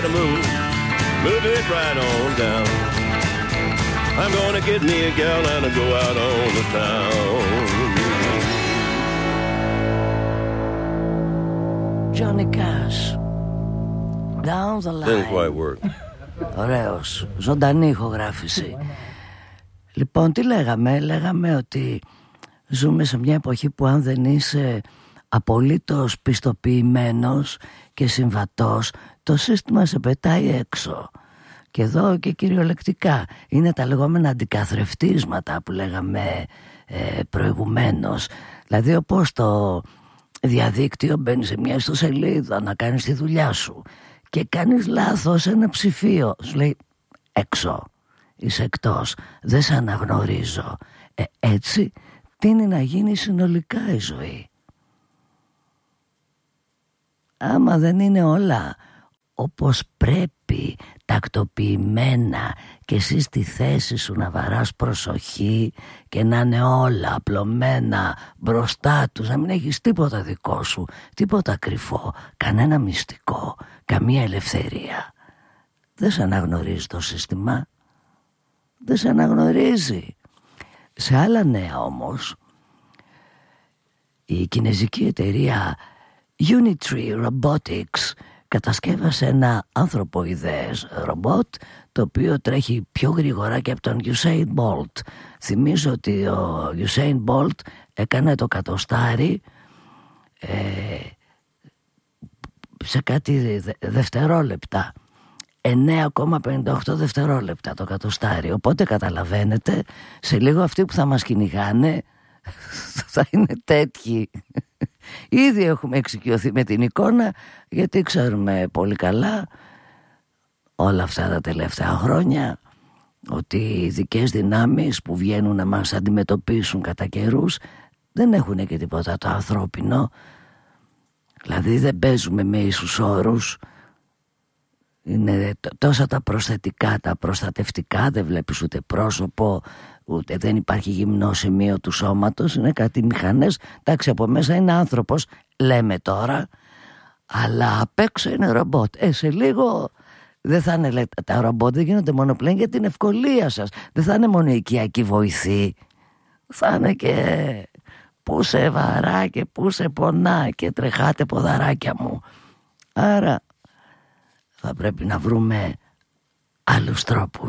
Move it right on down. I'm gonna get me a gal and go out on the town. Johnny Cash, Down the Line. Didn't quite work. Ωραίος, ζωντανή ηχογράφηση. Λοιπόν, τι λέγαμε? Λέγαμε ότι ζούμε σε μια εποχή που αν δεν είσαι απολύτως πιστοποιημένος και συμβατός, το σύστημα σε πετάει έξω. Και εδώ και κυριολεκτικά είναι τα λεγόμενα αντικαθρεφτίσματα που λέγαμε προηγουμένως. Δηλαδή όπως το διαδίκτυο, μπαίνεις σε μια ιστοσελίδα να κάνεις τη δουλειά σου και κάνεις λάθος ένα ψηφίο, σου λέει έξω, είσαι εκτός, δεν σε αναγνωρίζω. Έτσι τείνει να γίνει συνολικά η ζωή. Άμα δεν είναι όλα όπως πρέπει, τακτοποιημένα, και εσύ στη θέση σου να βαράς προσοχή και να είναι όλα απλωμένα μπροστά τους, να μην έχεις τίποτα δικό σου, τίποτα κρυφό, κανένα μυστικό, καμία ελευθερία, δεν σε αναγνωρίζει το σύστημα, δεν σε αναγνωρίζει. Σε άλλα νέα όμως, η κινεζική εταιρεία Unitree Robotics κατασκεύασε ένα ανθρωποειδές ρομπότ, το οποίο τρέχει πιο γρήγορα και από τον Usain Bolt. Θυμίζω ότι ο Usain Bolt έκανε το κατοστάρι σε κάτι δευτερόλεπτα, 9,58 δευτερόλεπτα το κατοστάρι. Οπότε καταλαβαίνετε, σε λίγο αυτοί που θα μας κυνηγάνε θα είναι τέτοιοι. Ήδη έχουμε εξοικειωθεί με την εικόνα, γιατί ξέρουμε πολύ καλά όλα αυτά τα τελευταία χρόνια ότι οι ειδικές δυνάμεις που βγαίνουν να μας αντιμετωπίσουν κατά καιρούς δεν έχουν και τίποτα το ανθρώπινο. Δηλαδή δεν παίζουμε με ίσους όρους. Είναι τόσα τα προσθετικά, τα προστατευτικά, δεν βλέπεις ούτε πρόσωπο, ούτε δεν υπάρχει γυμνό σημείο του σώματος, είναι κάτι μηχανές. Εντάξει, από μέσα είναι άνθρωπος, λέμε τώρα, αλλά απ' έξω είναι ρομπότ. Σε λίγο δεν θα είναι, τα ρομπότ δεν γίνονται μόνο πλέον για την ευκολία σας. Δεν θα είναι μόνο οικιακή βοηθή, θα είναι και που σε βαρά και που σε πονά και τρεχάτε ποδαράκια μου. Άρα θα πρέπει να βρούμε άλλους τρόπους.